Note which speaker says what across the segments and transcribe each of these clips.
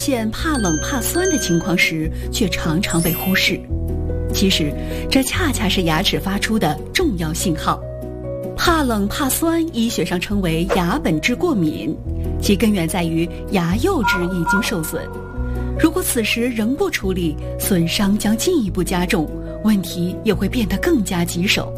Speaker 1: 现怕冷怕酸的情况时，却常常被忽视。其实，这恰恰是牙齿发出的重要信号。怕冷怕酸，医学上称为牙本质过敏，其根源在于牙釉质已经受损。如果此时仍不处理，损伤将进一步加重，问题也会变得更加棘手。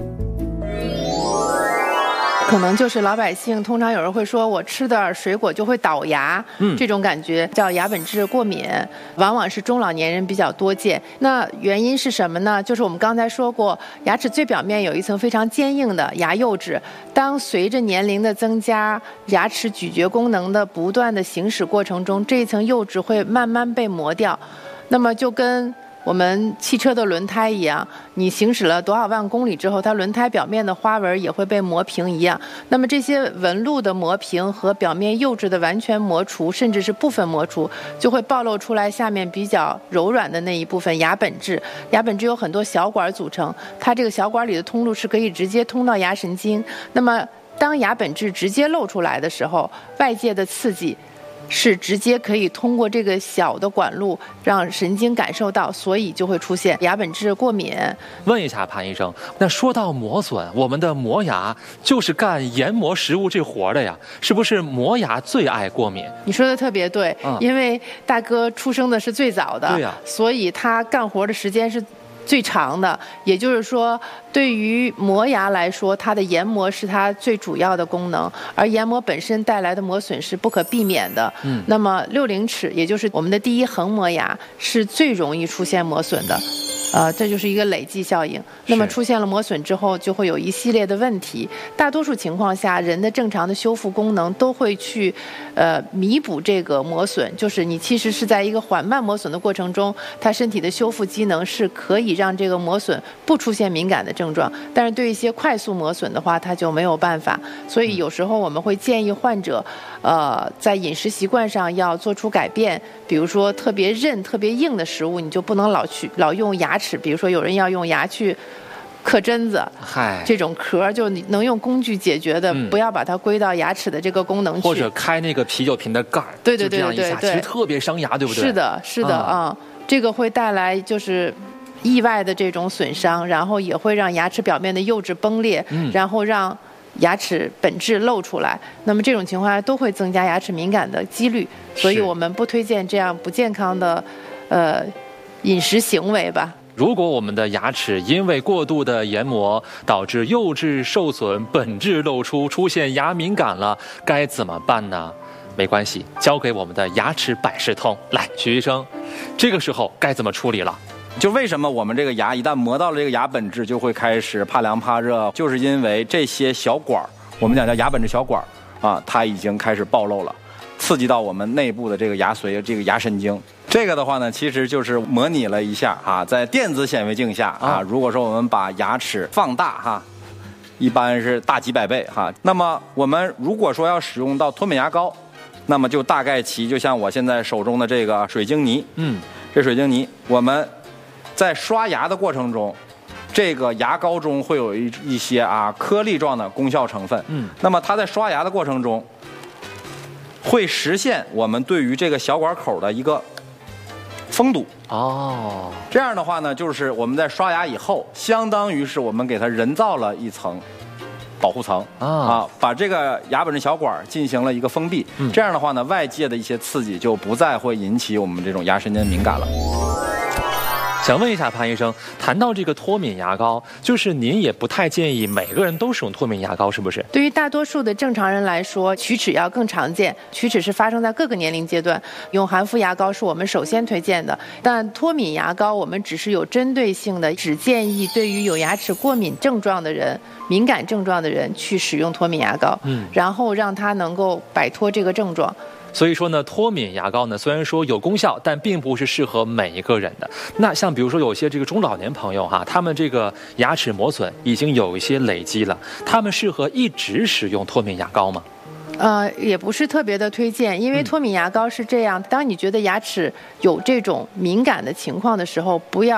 Speaker 2: 可能就是老百姓通常有人会说我吃点水果就会倒牙，这种感觉叫牙本质过敏，往往是中老年人比较多见。那原因是什么呢？就是我们刚才说过，牙齿最表面有一层非常坚硬的牙釉质，当随着年龄的增加，牙齿咀嚼功能的不断的行使过程中，这一层釉质会慢慢被磨掉。那么就跟我们汽车的轮胎一样，你行驶了多少万公里之后，它轮胎表面的花纹也会被磨平一样。那么这些纹路的磨平和表面釉质的完全磨除，甚至是部分磨除，就会暴露出来下面比较柔软的那一部分牙本质。牙本质有很多小管组成，它这个小管里的通路是可以直接通到牙神经。那么当牙本质直接露出来的时候，外界的刺激是直接可以通过这个小的管路让神经感受到，所以就会出现牙本质过敏。
Speaker 3: 问一下潘医生，那说到磨损，我们的磨牙就是干研磨食物这活的呀，是不是磨牙最爱过敏？
Speaker 2: 你说的特别对，因为大哥出生的是最早的，
Speaker 3: 对呀，
Speaker 2: 所以他干活的时间是最长的，也就是说对于磨牙来说，它的研磨是它最主要的功能，而研磨本身带来的磨损是不可避免的。那么60齿，也就是我们的第一横磨牙，是最容易出现磨损的。这就是一个累计效应。那么出现了磨损之后，就会有一系列的问题。大多数情况下，人的正常的修复功能都会去弥补这个磨损，就是你其实是在一个缓慢磨损的过程中，它身体的修复机能是可以让这个磨损不出现敏感的症状。但是对一些快速磨损的话，它就没有办法。所以有时候我们会建议患者在饮食习惯上要做出改变，比如说特别韧特别硬的食物，你就不能老用牙齿，比如说有人要用牙去刻针子，这种壳就你能用工具解决的，不要把它归到牙齿的这个功能去，
Speaker 3: 或者开那个啤酒瓶的盖儿，
Speaker 2: 对，
Speaker 3: 就这样一下，其实特别伤牙，对不对？
Speaker 2: 是的啊，这个会带来就是意外的这种损伤，然后也会让牙齿表面的釉质崩裂，然后让牙齿本质露出来。那么这种情况下都会增加牙齿敏感的几率，所以我们不推荐这样不健康的饮食行为吧。
Speaker 3: 如果我们的牙齿因为过度的研磨导致釉质受损，本质露出，出现牙敏感了，该怎么办呢？没关系，交给我们的牙齿百事通。来，徐医生，这个时候该怎么处理了？
Speaker 4: 就为什么我们这个牙一旦磨到了这个牙本质，就会开始怕凉怕热，就是因为这些小管，我们讲叫牙本质小管啊，它已经开始暴露了，刺激到我们内部的这个牙髓、这个牙神经。这个的话呢，其实就是模拟了一下啊，在电子显微镜下啊，如果说我们把牙齿放大哈，一般是大几百倍哈，那么我们如果说要使用到脱敏牙膏，那么就大概其就像我现在手中的这个水晶泥，这水晶泥我们在刷牙的过程中，这个牙膏中会有一些颗粒状的功效成分，那么它在刷牙的过程中会实现我们对于这个小管口的一个封堵。这样的话呢，就是我们在刷牙以后，相当于是我们给它人造了一层保护层把这个牙本质小管进行了一个封闭。这样的话呢，外界的一些刺激就不再会引起我们这种牙神经敏感了。
Speaker 3: 想问一下潘医生，谈到这个脱敏牙膏，就是您也不太建议每个人都使用脱敏牙膏，是不是？
Speaker 2: 对于大多数的正常人来说，龋齿要更常见，龋齿是发生在各个年龄阶段，用含氟牙膏是我们首先推荐的。但脱敏牙膏我们只是有针对性的，只建议对于有牙齿过敏症状的人、敏感症状的人去使用脱敏牙膏，然后让他能够摆脱这个症状。
Speaker 3: 所以说呢，脱敏牙膏呢，虽然说有功效，但并不是适合每一个人的。那像比如说有些这个中老年朋友他们这个牙齿磨损已经有一些累积了，他们适合一直使用脱敏牙膏吗？
Speaker 2: 也不是特别的推荐，因为脱敏牙膏是这样，当你觉得牙齿有这种敏感的情况的时候，不要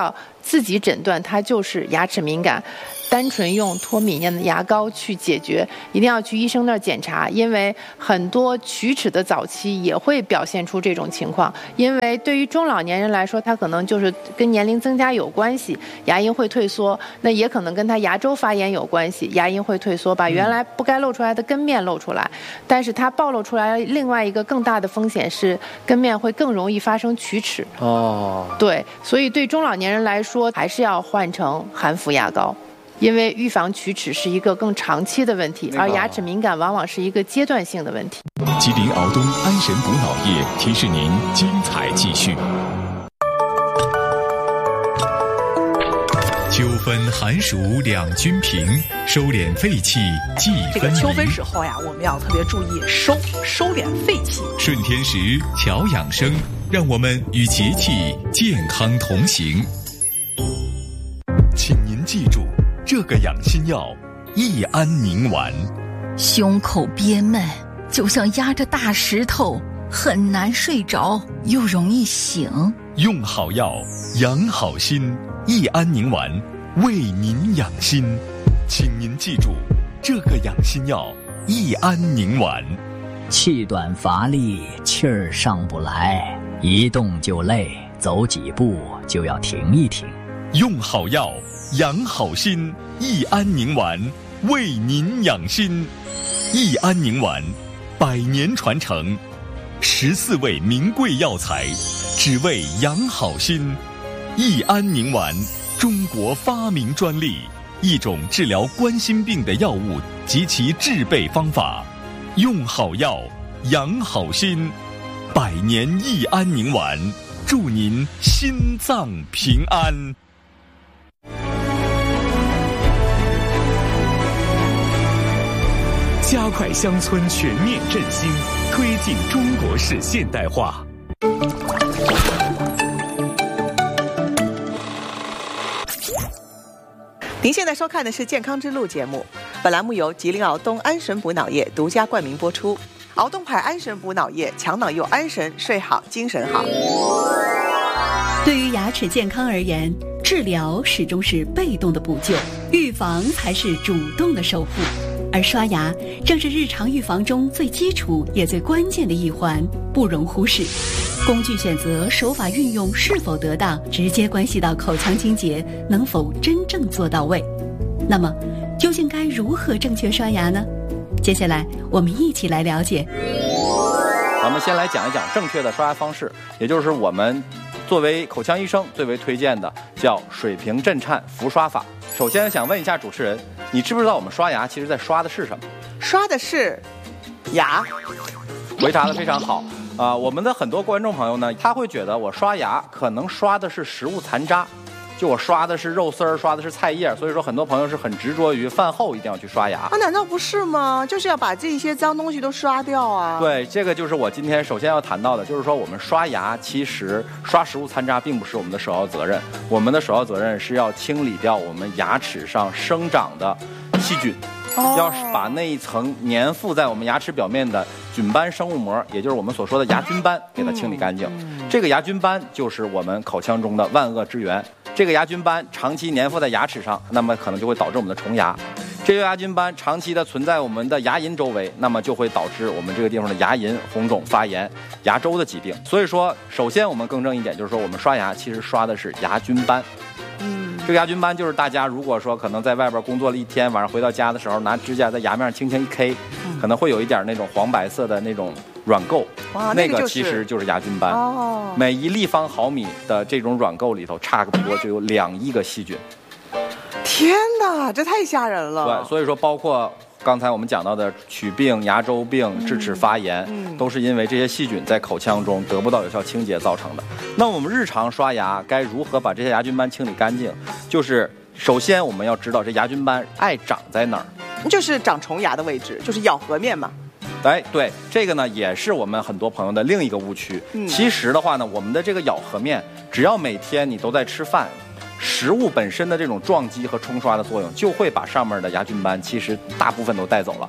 Speaker 2: 自己诊断它就是牙齿敏感，单纯用脱敏验的牙膏去解决，一定要去医生那儿检查，因为很多龋齿的早期也会表现出这种情况。因为对于中老年人来说，它可能就是跟年龄增加有关系，牙龈会退缩，那也可能跟它牙周发炎有关系，牙龈会退缩，把原来不该露出来的根面露出来。但是它暴露出来另外一个更大的风险是根面会更容易发生龋齿。对，所以对中老年人来说，还是要换成含氟牙膏。因为预防龋齿是一个更长期的问题，而牙齿敏感往往是一个阶段性的问题。
Speaker 5: 吉林敖东安神补脑液提示您精彩继续。秋分寒暑两均平，收敛废气忌分离。
Speaker 6: 这个秋分时候呀，我们要特别注意收敛废气。
Speaker 5: 顺天时调养生，让我们与节气健康同行。请您记住，这个养心药益安宁丸。
Speaker 7: 胸口憋闷，就像压着大石头，很难睡着，又容易醒。
Speaker 5: 用好药，养好心，益安宁丸为您养心。请您记住，这个养心药益安宁丸。
Speaker 8: 气短乏力，气儿上不来，一动就累，走几步就要停一停。
Speaker 5: 用好药，养好心，益安宁丸为您养心。益安宁丸100年传承，14味名贵药材，只为养好心。益安宁丸，中国发明专利，一种治疗冠心病的药物及其制备方法。用好药，养好心，100年益安宁丸，祝您心脏平安。加快乡村全面振兴，推进中国式现代化。
Speaker 6: 您现在收看的是《健康之路》节目，本栏目由吉林敖东安神补脑液独家冠名播出。敖东牌安神补脑液，强脑又安神，睡好精神好。
Speaker 1: 对于牙齿健康而言，治疗始终是被动的补救，预防才是主动的守护。而刷牙正是日常预防中最基础也最关键的一环，不容忽视。工具选择、手法运用是否得当，直接关系到口腔清洁能否真正做到位。那么，究竟该如何正确刷牙呢？接下来我们一起来了解。
Speaker 4: 咱们先来讲一讲正确的刷牙方式，也就是我们作为口腔医生最为推荐的叫水平震颤扶刷法。首先想问一下主持人，你知不知道我们刷牙其实在刷的是什么？
Speaker 6: 刷的是牙。
Speaker 4: 回答得非常好我们的很多观众朋友呢，他会觉得我刷牙可能刷的是食物残渣，就我刷的是肉丝儿，刷的是菜叶，所以说很多朋友是很执着于饭后一定要去刷牙。
Speaker 6: 难道不是吗？就是要把这些脏东西都刷掉啊。
Speaker 4: 对，这个就是我今天首先要谈到的，就是说我们刷牙其实刷食物残渣并不是我们的首要责任，我们的首要责任是要清理掉我们牙齿上生长的细菌。要把那一层粘附在我们牙齿表面的菌斑生物膜，也就是我们所说的牙菌斑，给它清理干净。这个牙菌斑就是我们口腔中的万恶之源。这个牙菌斑长期粘附在牙齿上，那么可能就会导致我们的虫牙。这个牙菌斑长期的存在我们的牙龈周围，那么就会导致我们这个地方的牙龈红肿发炎、牙周的疾病。所以说，首先我们更正一点，就是说我们刷牙其实刷的是牙菌斑。这个牙菌斑就是大家如果说可能在外边工作了一天，晚上回到家的时候拿指甲在牙面上轻轻一 K，可能会有一点那种黄白色的那种软垢，那个其实就是牙菌斑。每1立方毫米的这种软垢里头，差不多就有2亿个细菌。
Speaker 6: 天哪，这太吓人了。
Speaker 4: 对，所以说包括刚才我们讲到的龋病、牙周病、智齿发炎，都是因为这些细菌在口腔中得不到有效清洁造成的。那我们日常刷牙该如何把这些牙菌斑清理干净？就是首先我们要知道这牙菌斑爱长在哪儿，
Speaker 6: 就是长虫牙的位置，就是咬合面嘛。
Speaker 4: 对，这个呢也是我们很多朋友的另一个误区。其实的话呢，我们的这个咬合面，只要每天你都在吃饭，食物本身的这种撞击和冲刷的作用，就会把上面的牙菌斑其实大部分都带走了。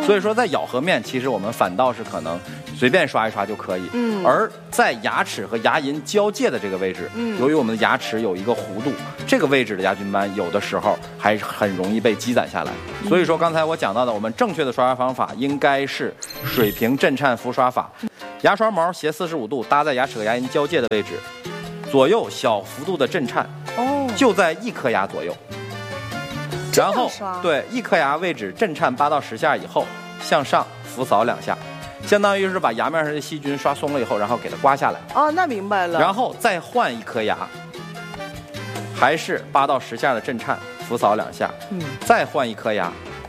Speaker 4: 所以说在咬合面，其实我们反倒是可能随便刷一刷就可以。而在牙齿和牙龈交界的这个位置，由于我们的牙齿有一个弧度，这个位置的牙菌斑有的时候还很容易被积攒下来。所以说刚才我讲到的，我们正确的刷牙方法应该是水平震颤浮刷法，牙刷毛斜45度搭在牙齿和牙龈交界的位置，左右小幅度的震颤，就在1颗牙左右。然后对1颗牙位置震颤8到10下以后，向上拂扫2下，相当于是把牙面上的细菌刷松了以后，然后给它刮下来。
Speaker 6: 那明白了。
Speaker 4: 然后再换1颗牙，还是8到10下的震颤，拂扫2下。再换1颗牙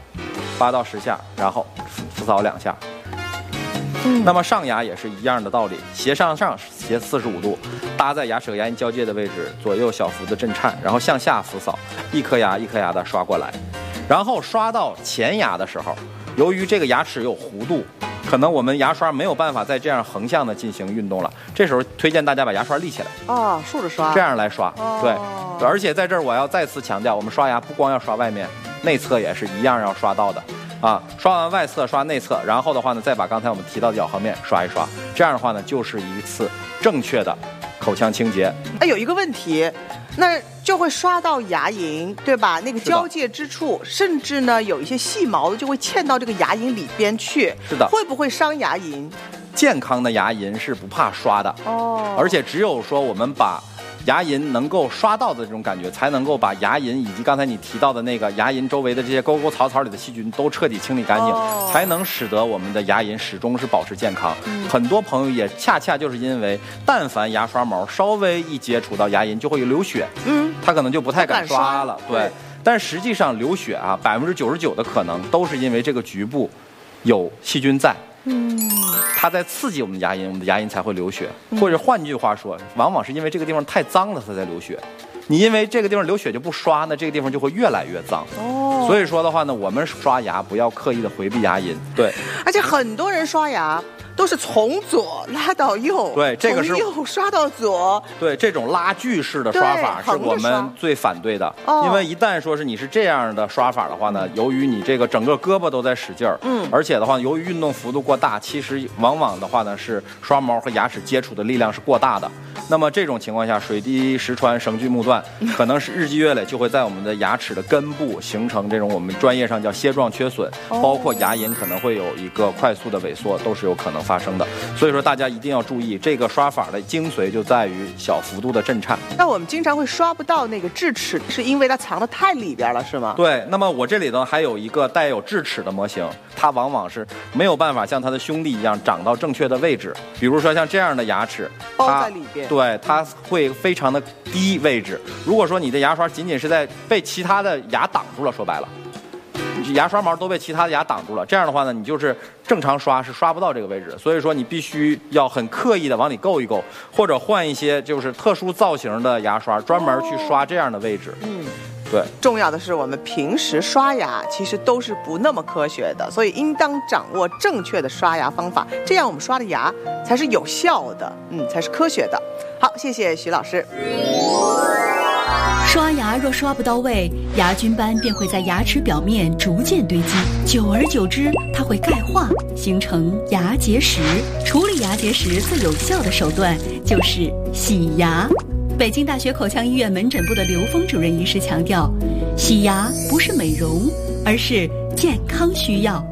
Speaker 4: ，8到10下，然后拂扫2下。那么上牙也是一样的道理，斜上斜45度，搭在牙齿和牙龈交界的位置，左右小幅的震颤，然后向下拂扫，1颗牙1颗牙的刷过来。然后刷到前牙的时候，由于这个牙齿有弧度，可能我们牙刷没有办法再这样横向的进行运动了，这时候推荐大家把牙刷立起来，
Speaker 6: 竖着刷，
Speaker 4: 这样来刷。对，而且在这儿我要再次强调，我们刷牙不光要刷外面，内侧也是一样要刷到的。刷完外侧刷内侧，然后的话呢，再把刚才我们提到的咬合面刷一刷，这样的话呢，就是一次正确的口腔清洁。
Speaker 6: 有一个问题，那就会刷到牙龈，对吧？那个交界之处，甚至呢有一些细毛就会嵌到这个牙龈里边去。
Speaker 4: 是的，
Speaker 6: 会不会伤牙龈？
Speaker 4: 健康的牙龈是不怕刷的，而且只有说我们把牙龈能够刷到的这种感觉，才能够把牙龈以及刚才你提到的那个牙龈周围的这些沟沟槽槽里的细菌都彻底清理干净，才能使得我们的牙龈始终是保持健康。很多朋友也恰恰就是因为但凡牙刷毛稍微一接触到牙龈就会流血，他可能就不太敢刷了。对，但实际上流血99%的可能都是因为这个局部有细菌在。它在刺激我们的牙龈，我们的牙龈才会流血。或者换句话说，往往是因为这个地方太脏了，它才流血。你因为这个地方流血就不刷，那这个地方就会越来越脏。所以说的话呢，我们刷牙不要刻意的回避牙龈。对，
Speaker 6: 而且很多人刷牙都是从左拉到右，
Speaker 4: 对，这个是
Speaker 6: 从右刷到左，
Speaker 4: 对，这种拉锯式的刷法是我们最反对的。因为一旦说是你是这样的刷法的话呢，由于你这个整个胳膊都在使劲儿，而且的话，由于运动幅度过大，其实往往的话呢是刷毛和牙齿接触的力量是过大的。那么这种情况下，水滴石穿，绳锯木断，可能是日积月累就会在我们的牙齿的根部形成这种我们专业上叫楔状缺损，包括牙龈可能会有一个快速的萎缩，都是有可能发生的。所以说大家一定要注意，这个刷法的精髓就在于小幅度的震颤。
Speaker 6: 那我们经常会刷不到那个智齿，是因为它藏得太里边了，是吗？
Speaker 4: 对，那么我这里头还有一个带有智齿的模型，它往往是没有办法像它的兄弟一样长到正确的位置。比如说像这样的牙齿
Speaker 6: 包在里边，
Speaker 4: 对，它会非常的低位置。如果说你的牙刷仅仅是在被其他的牙挡住了，说白了，牙刷毛都被其他的牙挡住了，这样的话呢，你就是正常刷是刷不到这个位置，所以说你必须要很刻意的往里够一够，或者换一些就是特殊造型的牙刷，专门去刷这样的位置。对，
Speaker 6: 重要的是我们平时刷牙其实都是不那么科学的，所以应当掌握正确的刷牙方法，这样我们刷的牙才是有效的，才是科学的。好，谢谢徐老师。
Speaker 1: 刷牙若刷不到位，牙菌斑便会在牙齿表面逐渐堆积，久而久之，它会钙化，形成牙结石。处理牙结石最有效的手段就是洗牙。北京大学口腔医院门诊部的刘峰主任医师强调，洗牙不是美容，而是健康需要。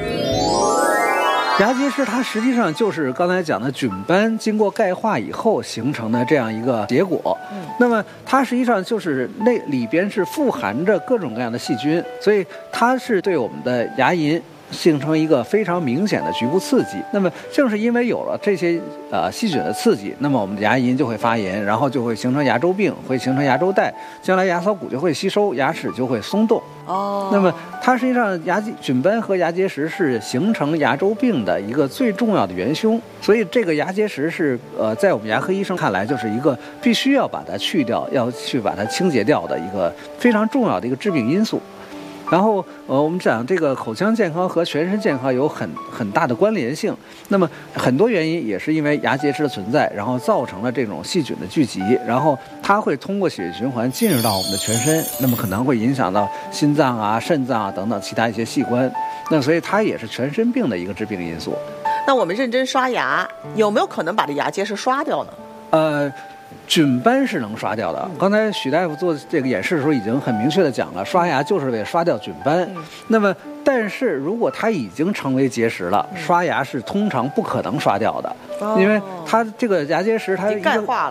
Speaker 9: 牙结石它实际上就是刚才讲的菌斑经过钙化以后形成的这样一个结果。那么它实际上就是那里边是富含着各种各样的细菌，所以它是对我们的牙龈形成一个非常明显的局部刺激。那么正是因为有了这些细菌的刺激，那么我们的牙龈就会发炎，然后就会形成牙周病，会形成牙周袋，将来牙槽骨就会吸收，牙齿就会松动。那么它实际上菌斑和牙结石是形成牙周病的一个最重要的元凶，所以这个牙结石是在我们牙科医生看来就是一个必须要把它去掉，要去把它清洁掉的一个非常重要的一个致病因素。 然后我们讲这个口腔健康和全身健康有很大的关联性。那么很多原因也是因为牙结石的存在，然后造成了这种细菌的聚集，然后它会通过血液循环进入到我们的全身，那么可能会影响到心脏啊、肾脏啊等等其他一些器官。那所以它也是全身病的一个致病因素。
Speaker 6: 那我们认真刷牙，有没有可能把这牙结石刷掉呢？
Speaker 9: 菌斑是能刷掉的。刚才许大夫做这个演示的时候已经很明确的讲了，刷牙就是为了刷掉菌斑。那么，但是如果它已经成为结石了，刷牙是通常不可能刷掉的，因为它这个牙结石它
Speaker 6: 已经钙化了。